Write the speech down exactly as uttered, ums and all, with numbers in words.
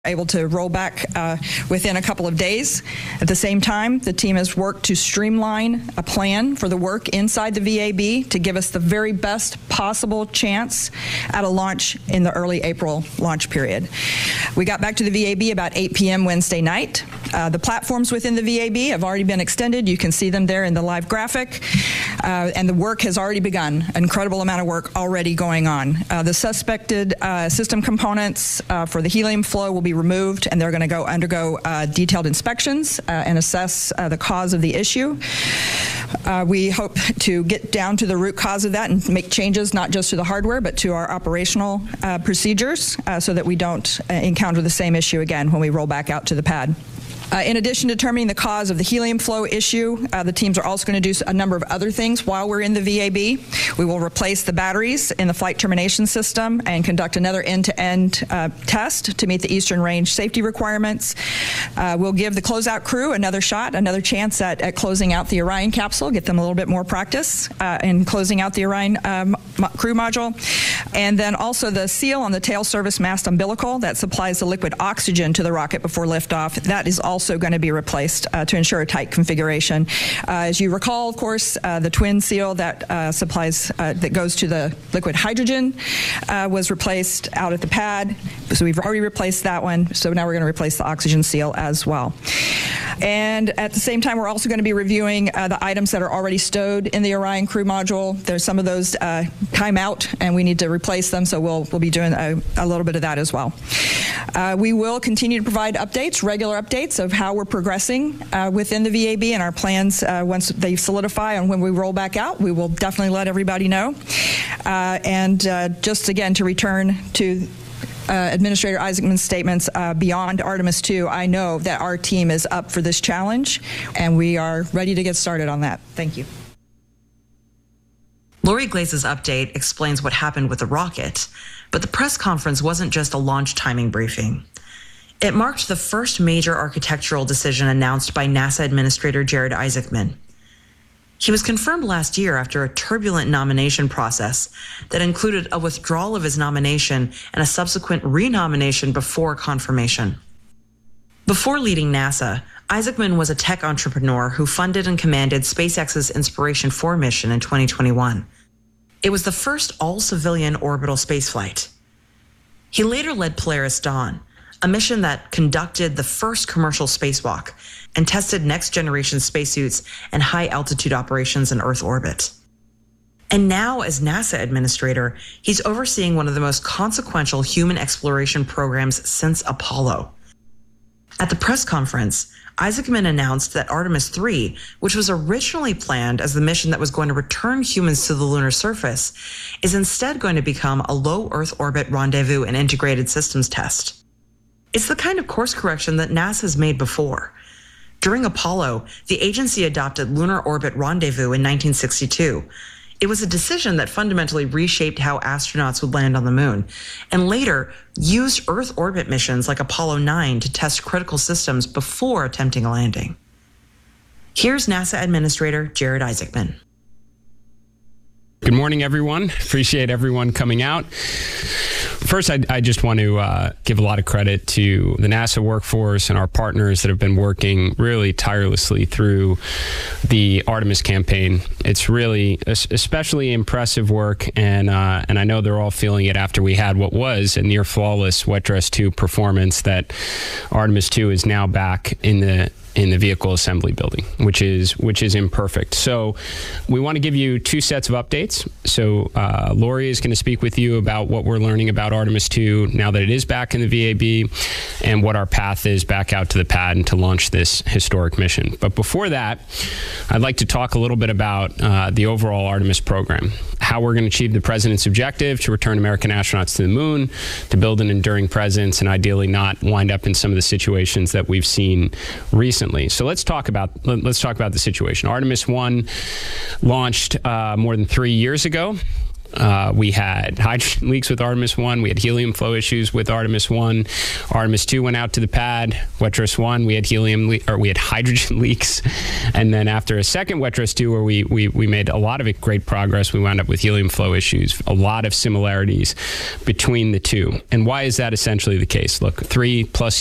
able to roll back uh, within a couple of days. At the same time, the team has worked to streamline a plan for the work inside the V A B to give us the very best possible chance at a launch in the early April launch period. We got back to the V A B about eight p.m. Wednesday night. Uh, the platforms within the V A B have already been extended. You can see them there in the live graphic. Uh, and the work has already begun. An incredible amount of work already going on. Uh, the suspected uh, system components uh, for the helium flow will be removed, and they're going to go undergo uh, detailed inspections uh, and assess uh, the cause of the issue. Uh, we hope to get down to the root cause of that and make changes not just to the hardware but to our operational uh, procedures uh, so that we don't uh, encounter the same issue again when we roll back out to the pad. Uh, in addition to determining the cause of the helium flow issue, uh, the teams are also going to do a number of other things while we're in the V A B. We will replace the batteries in the flight termination system and conduct another end-to-end uh, test to meet the Eastern Range safety requirements. Uh, we'll give the closeout crew another shot, another chance at, at closing out the Orion capsule, get them a little bit more practice uh, in closing out the Orion um, crew module. And then also the seal on the tail service mast umbilical that supplies the liquid oxygen to the rocket before liftoff. That is also also going to be replaced uh, to ensure a tight configuration. Uh, as you recall, of course, uh, the twin seal that uh, supplies, uh, that goes to the liquid hydrogen uh, was replaced out at the pad. So we've already replaced that one. So now we're going to replace the oxygen seal as well. And at the same time, we're also going to be reviewing uh, the items that are already stowed in the Orion crew module. There's some of those uh, time out, and we need to replace them. So we'll we'll be doing a, a little bit of that as well. Uh, we will continue to provide updates, regular updates of how we're progressing uh, within the V A B and our plans uh, once they solidify and when we roll back out. We will definitely let everybody know. Uh, and uh, just again to return to Uh, Administrator Isaacman's statements uh, beyond Artemis two, I know that our team is up for this challenge, and we are ready to get started on that. Thank you. Lori Glaze's update explains what happened with the rocket, but the press conference wasn't just a launch timing briefing. It marked the first major architectural decision announced by NASA Administrator Jared Isaacman. He was confirmed last year after a turbulent nomination process that included a withdrawal of his nomination and a subsequent renomination before confirmation. Before leading NASA, Isaacman was a tech entrepreneur who funded and commanded SpaceX's Inspiration four mission in twenty twenty-one. It was the first all-civilian orbital spaceflight. He later led Polaris Dawn, a mission that conducted the first commercial spacewalk and tested next-generation spacesuits and high-altitude operations in Earth orbit. And now, as NASA administrator, he's overseeing one of the most consequential human exploration programs since Apollo. At the press conference, Isaacman announced that Artemis three, which was originally planned as the mission that was going to return humans to the lunar surface, is instead going to become a low Earth orbit rendezvous and integrated systems test. It's the kind of course correction that NASA has made before. During Apollo, the agency adopted lunar orbit rendezvous in nineteen sixty-two. It was a decision that fundamentally reshaped how astronauts would land on the moon, and later used Earth orbit missions like Apollo nine to test critical systems before attempting a landing. Here's NASA Administrator Jared Isaacman. Good morning, everyone. Appreciate everyone coming out. First, I, I just want to uh, give a lot of credit to the NASA workforce and our partners that have been working really tirelessly through the Artemis campaign. It's really especially impressive work, and uh, and I know they're all feeling it after we had what was a near flawless Wet Dress two performance. That Artemis two is now back in the in the vehicle assembly building, which is which is imperfect. So we want to give you two sets of updates. So uh, Lori is going to speak with you about what we're learning about Artemis two now that it is back in the V A B, and what our path is back out to the pad and to launch this historic mission. But before that, I'd like to talk a little bit about uh, the overall Artemis program, how we're going to achieve the president's objective to return American astronauts to the moon, to build an enduring presence, and ideally not wind up in some of the situations that we've seen recently. So let's talk about let's talk about the situation. Artemis one launched uh, more than three years ago. Uh, we had hydrogen leaks with Artemis one. We had helium flow issues with Artemis one. Artemis two went out to the pad. WETROS one, we had helium le- or we had hydrogen leaks. And then after a second WETROS two, where we, we we made a lot of it great progress, we wound up with helium flow issues. A lot of similarities between the two. And why is that essentially the case? Look, three plus